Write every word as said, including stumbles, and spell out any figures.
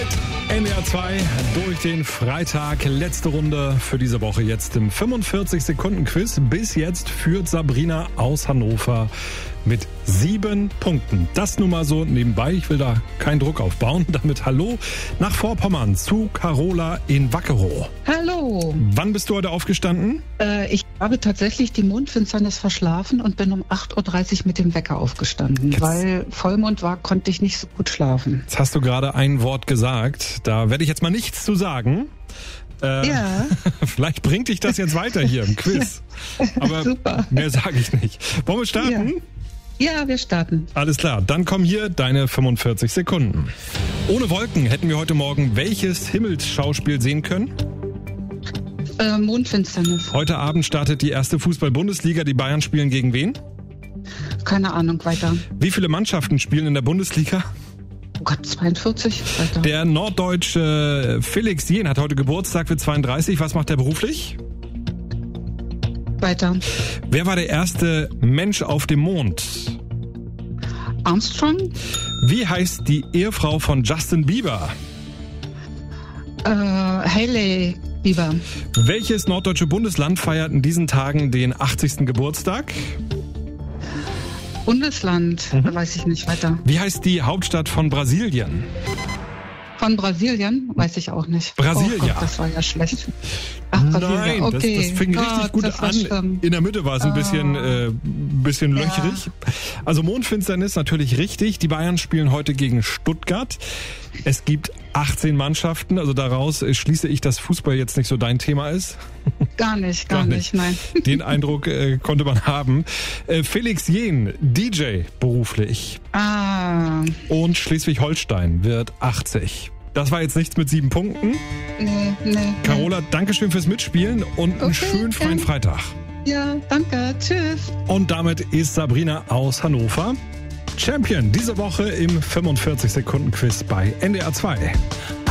mit N D R zwei durch den Freitag. Letzte Runde für diese Woche jetzt im fünfundvierzig Sekunden Quiz. Bis jetzt führt Sabrina aus Hannover mit sieben Punkten. Das nun mal so nebenbei. Ich will da keinen Druck aufbauen. Damit hallo nach Vorpommern zu Carola in Wackerow. Hallo. Wann bist du heute aufgestanden? Äh, ich habe tatsächlich die Mondfinsternis verschlafen und bin um acht Uhr dreißig mit dem Wecker aufgestanden. Jetzt, weil Vollmond war, konnte ich nicht so gut schlafen. Jetzt hast du gerade ein Wort gesagt. Da werde ich jetzt mal nichts zu sagen. Äh, ja. Vielleicht bringt dich das jetzt weiter hier im Quiz. Aber super. Mehr sage ich nicht. Wollen wir starten? Ja. Ja, wir starten. Alles klar, dann kommen hier deine fünfundvierzig Sekunden. Ohne Wolken hätten wir heute Morgen welches Himmelsschauspiel sehen können? Äh, Mondfinsternis. Heute Abend startet die erste Fußball-Bundesliga. Die Bayern spielen gegen wen? Keine Ahnung, weiter. Wie viele Mannschaften spielen in der Bundesliga? Oh Gott, zweiundvierzig, weiter. Der norddeutsche Felix Jähn hat heute Geburtstag, wird zweiunddreißig. Was macht er beruflich? Weiter. Wer war der erste Mensch auf dem Mond? Armstrong. Wie heißt die Ehefrau von Justin Bieber? Äh, Hailey Bieber. Welches norddeutsche Bundesland feiert in diesen Tagen den achtzigsten Geburtstag? Bundesland, mhm. weiß ich nicht, weiter. Wie heißt die Hauptstadt von Brasilien? Von Brasilien? Weiß ich auch nicht. Brasilia. Oh Gott, das war ja schlecht. Ach, Nein, okay. das, das fing richtig Gott, gut an. Schlimm. In der Mitte war es ein ah. bisschen, äh, bisschen löchrig. Ja. Also Mondfinsternis natürlich richtig. Die Bayern spielen heute gegen Stuttgart. Es gibt achtzehn Mannschaften, also daraus schließe ich, dass Fußball jetzt nicht so dein Thema ist. Gar nicht, gar, gar nicht. nicht, nein. Den Eindruck äh, konnte man haben. Äh, Felix Jähn, D J beruflich. Ah. Und Schleswig-Holstein wird achtzig. Das war jetzt nichts mit sieben Punkten. Nee, nee. Carola, danke schön fürs Mitspielen und einen okay, schönen freien ja. Freitag. Ja, danke. Tschüss. Und damit ist Sabrina aus Hannover Champion diese Woche im fünfundvierzig Sekunden Quiz bei N D R zwei.